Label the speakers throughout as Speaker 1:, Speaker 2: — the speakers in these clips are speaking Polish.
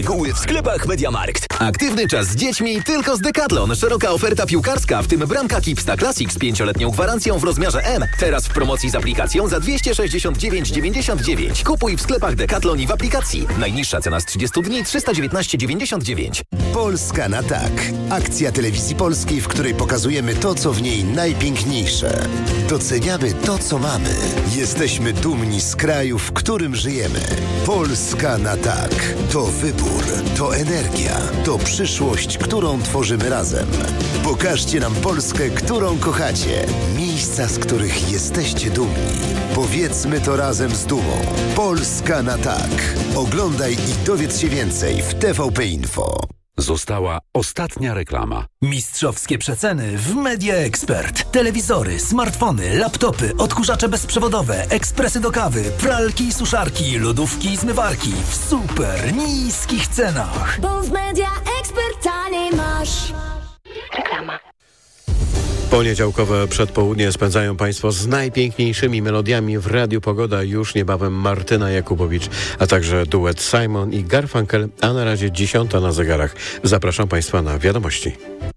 Speaker 1: Reguły w sklepach MediaMarkt. Aktywny czas z dziećmi tylko z Decathlon. Szeroka oferta piłkarska, w tym bramka Kipsta Classic z 5-letnią gwarancją w rozmiarze M. Teraz w promocji z aplikacją za 269,99. Kupuj w sklepach Decathlon i w aplikacji. Najniższa cena z 30 dni 319,99.
Speaker 2: Polska na tak. Akcja Telewizji Polskiej, w której pokazujemy to, co w niej najpiękniejsze. Doceniamy to, co mamy. Jesteśmy dumni z kraju, w którym żyjemy. Polska na tak. To wybór, to energia, to przyszłość, którą tworzymy razem. Pokażcie nam Polskę, którą kochacie. Miejsca, z których jesteście dumni. Powiedzmy to razem z dumą. Polska na tak. Oglądaj i dowiedz się więcej w TVP Info.
Speaker 3: Została ostatnia reklama.
Speaker 4: Mistrzowskie przeceny w Media Expert. Telewizory, smartfony, laptopy, odkurzacze bezprzewodowe, ekspresy do kawy, pralki i suszarki, lodówki i zmywarki w super niskich cenach.
Speaker 5: Bo w Media Expert taniej masz. Reklama.
Speaker 6: Poniedziałkowe przedpołudnie spędzają Państwo z najpiękniejszymi melodiami w Radiu Pogoda. Już niebawem Martyna Jakubowicz, a także duet Simon i Garfunkel, a na razie 10 na zegarach. Zapraszam Państwa na wiadomości.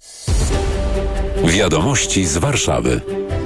Speaker 3: Wiadomości z Warszawy.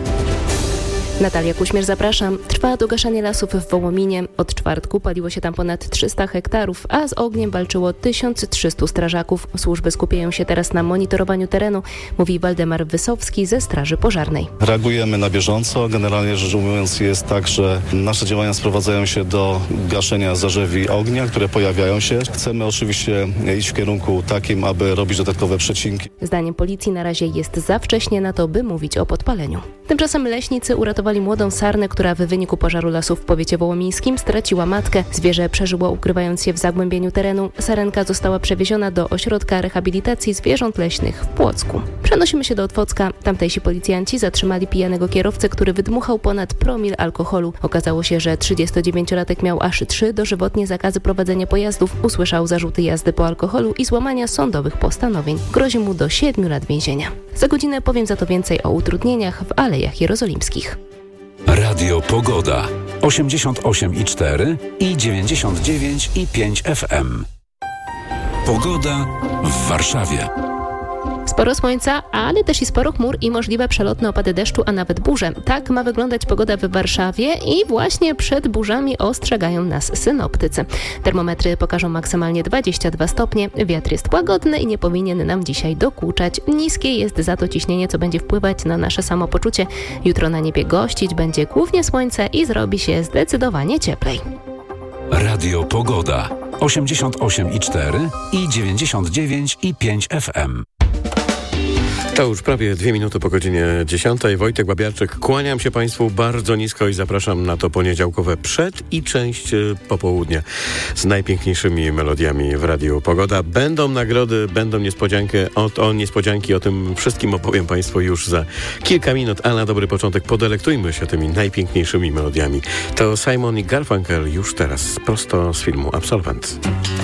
Speaker 7: Natalia Kuśmierz, zapraszam. Trwa dogaszanie lasów w Wołominie. Od czwartku paliło się tam ponad 300 hektarów, a z ogniem walczyło 1300 strażaków. Służby skupiają się teraz na monitorowaniu terenu, mówi Waldemar Wysowski ze Straży Pożarnej.
Speaker 8: Reagujemy na bieżąco. Generalnie rzecz ujmując jest tak, że nasze działania sprowadzają się do gaszenia zarzewi ognia, które pojawiają się. Chcemy oczywiście iść w kierunku takim, aby robić dodatkowe przecinki.
Speaker 7: Zdaniem policji na razie jest za wcześnie na to, by mówić o podpaleniu. Tymczasem leśnicy uratowali młodą sarnę, która w wyniku pożaru lasów w powiecie wołomińskim straciła matkę. Zwierzę przeżyło, ukrywając się w zagłębieniu terenu. Sarenka została przewieziona do ośrodka rehabilitacji zwierząt leśnych w Płocku. Przenosimy się do Otwocka. Tamtejsi policjanci zatrzymali pijanego kierowcę, który wydmuchał ponad promil alkoholu. Okazało się, że 39-latek miał aż 3 dożywotnie zakazy prowadzenia pojazdów. Usłyszał zarzuty jazdy po alkoholu i złamania sądowych postanowień. Grozi mu do 7 lat więzienia. Za godzinę powiem za to więcej o utrudnieniach w Alejach Jerozolimskich.
Speaker 3: Radio Pogoda 88,4 i 99,5 FM. Pogoda w Warszawie.
Speaker 7: Sporo słońca, ale też i sporo chmur i możliwe przelotne opady deszczu, a nawet burze. Tak ma wyglądać pogoda w Warszawie i właśnie przed burzami ostrzegają nas synoptycy. Termometry pokażą maksymalnie 22 stopnie. Wiatr jest łagodny i nie powinien nam dzisiaj dokuczać. Niskie jest za to ciśnienie, co będzie wpływać na nasze samopoczucie. Jutro na niebie gościć będzie głównie słońce i zrobi się zdecydowanie cieplej.
Speaker 3: Radio Pogoda 88,4 i 99,5 FM.
Speaker 6: To już prawie 2 minuty po godzinie 10. Wojtek Babiarczyk, kłaniam się Państwu bardzo nisko i zapraszam na to poniedziałkowe przed i część popołudnia z najpiękniejszymi melodiami w Radiu Pogoda. Będą nagrody, będą niespodzianki, o tym wszystkim opowiem Państwu już za kilka minut, a na dobry początek podelektujmy się tymi najpiękniejszymi melodiami. To Simon i Garfunkel już teraz, prosto z filmu Absolwent.